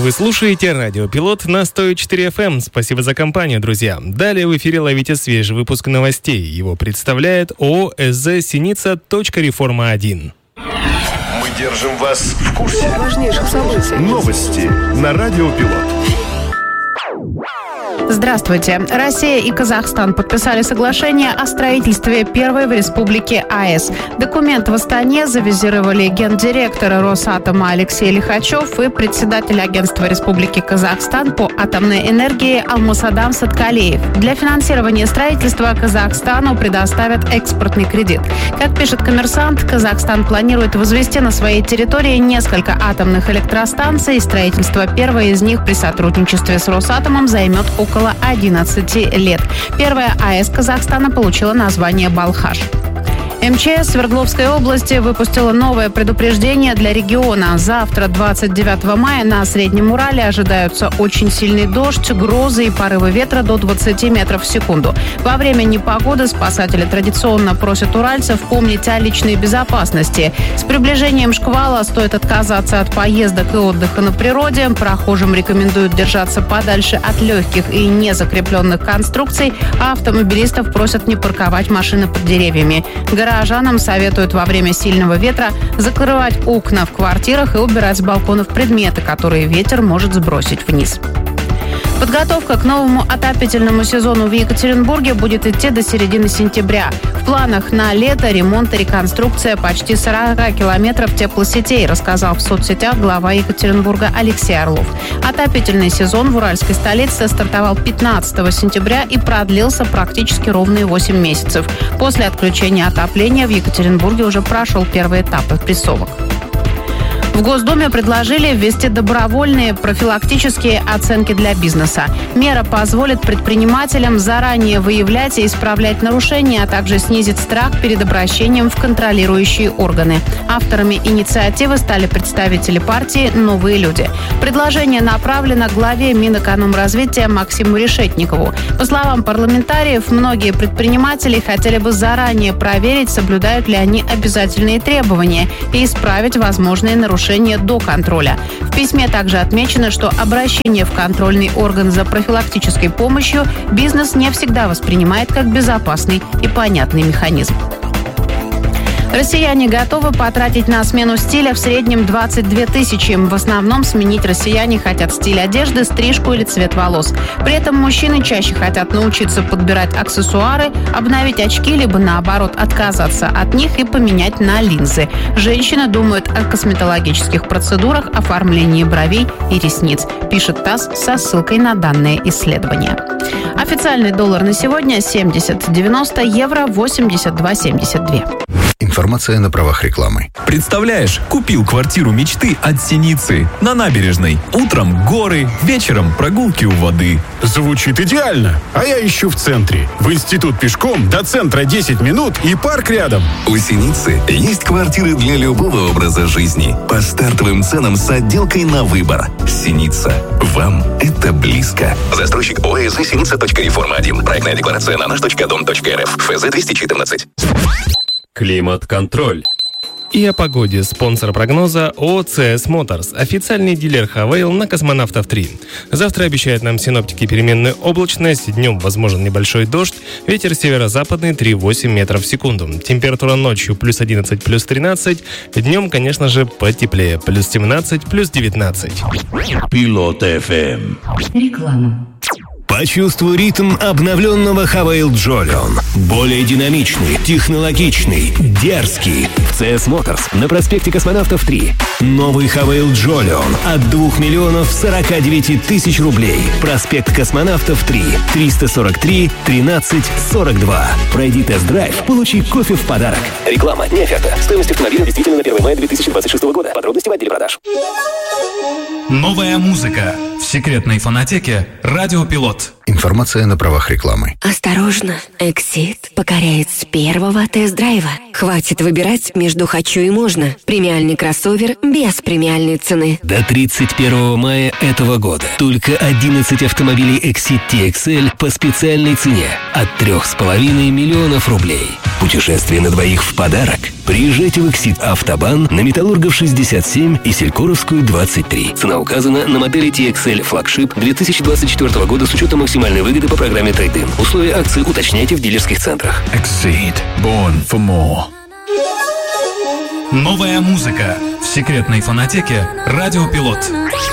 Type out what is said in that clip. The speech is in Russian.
Вы слушаете Радио Пилот на 104 FM. Спасибо за компанию, друзья. Далее в эфире ловите свежий выпуск новостей. Его представляет ООО СЗ «Синица. Реформа-1». Мы держим вас в курсе важнейших событий. Новости на Радио Пилот. Здравствуйте. Россия и Казахстан подписали соглашение о строительстве первой в республике АЭС. Документ в Астане завизировали гендиректора Росатома Алексей Лихачев и председатель агентства Республики Казахстан по атомной энергии Алмасадам Саткалиев. Для финансирования строительства Казахстану предоставят экспортный кредит. Как пишет «Коммерсант», Казахстан планирует возвести на своей территории несколько атомных электростанций. Строительство первой из них при сотрудничестве с Росатомом займет около 11 лет. Первая АЭС Казахстана получила название «Балхаш». МЧС Свердловской области выпустила новое предупреждение для региона. Завтра, 29 мая, на Среднем Урале ожидаются очень сильный дождь, грозы и порывы ветра до 20 метров в секунду. Во время непогоды спасатели традиционно просят уральцев помнить о личной безопасности. С приближением шквала стоит отказаться от поездок и отдыха на природе. Прохожим рекомендуют держаться подальше от легких и незакрепленных конструкций, а автомобилистов просят не парковать машины под деревьями. Горожанам советуют во время сильного ветра закрывать окна в квартирах и убирать с балконов предметы, которые ветер может сбросить вниз. Подготовка к новому отопительному сезону в Екатеринбурге будет идти до середины сентября. В планах на лето ремонт и реконструкция почти 40 километров теплосетей, рассказал в соцсетях глава Екатеринбурга Алексей Орлов. Отопительный сезон в уральской столице стартовал 15 сентября и продлился практически ровные 8 месяцев. После отключения отопления в Екатеринбурге уже прошел первый этап прессовок. В Госдуме предложили ввести добровольные профилактические оценки для бизнеса. Мера позволит предпринимателям заранее выявлять и исправлять нарушения, а также снизить страх перед обращением в контролирующие органы. Авторами инициативы стали представители партии «Новые люди». Предложение направлено главе Минэкономразвития Максиму Решетникову. По словам парламентариев, многие предприниматели хотели бы заранее проверить, соблюдают ли они обязательные требования и исправить возможные нарушения до контроля. В письме также отмечено, что обращение в контрольный орган за профилактической помощью бизнес не всегда воспринимает как безопасный и понятный механизм. Россияне готовы потратить на смену стиля в среднем 22 тысячи. В основном сменить россияне хотят стиль одежды, стрижку или цвет волос. При этом мужчины чаще хотят научиться подбирать аксессуары, обновить очки, либо наоборот отказаться от них и поменять на линзы. Женщины думают о косметологических процедурах, оформлении бровей и ресниц, пишет ТАСС со ссылкой на данное исследование. Официальный доллар на сегодня 70,90, евро 82,72. Информация на правах рекламы. Представляешь, купил квартиру мечты от Синицы на набережной. Утром горы, вечером прогулки у воды. Звучит идеально. А я ищу в центре. В институт пешком, до центра 10 минут и парк рядом. У Синицы есть квартиры для любого образа жизни. По стартовым ценам с отделкой на выбор. Синица. Вам это близко. Застройщик ОСЗ «Синица.Реформа-1». Проектная декларация на наш.дом.рф. ФЗ 214. Климат-контроль. И о погоде. Спонсор прогноза ООО CS Motors. Официальный дилер Хавейл на Космонавтов 3. Завтра обещают нам синоптики переменную облачность. Днем возможен небольшой дождь. Ветер северо-западный 3,8 метров в секунду. Температура ночью плюс 11, плюс 13. Днем, конечно же, потеплее. Плюс 17, плюс 19. Пилот FM. Реклама. Почувствуй ритм обновленного Хавейл Джолион. Более динамичный, технологичный, дерзкий. В CS Motors на проспекте Космонавтов 3. Новый Хавейл Джолион от 2 миллионов 49 тысяч рублей. Проспект Космонавтов 3. 343 13 42. Пройди тест-драйв, получи кофе в подарок. Реклама, не оферта. Стоимость автомобиля действительно на 1 мая 2026 года. Подробности в отделе продаж. Новая музыка в секретной фонотеке «Радио Пилот». Информация на правах рекламы. Осторожно, Эксид покоряет с первого тест-драйва. Хватит выбирать между «хочу» и «можно». Премиальный кроссовер без премиальной цены. До 31 мая этого года только 11 автомобилей Exit TXL по специальной цене от 3,5 миллионов рублей. Путешествие на двоих в подарок. Приезжайте в Exit Автобан на Металлургов 67 и Селькоровскую 23. Цена указана на модели TXL флагшип 2024 года с учетом максимальной выгоды по программе трейд-ин. Условия акции уточняйте в дилерских центрах. Exceed. Born for more. Новая музыка в секретной фонотеке «Радио Пилот».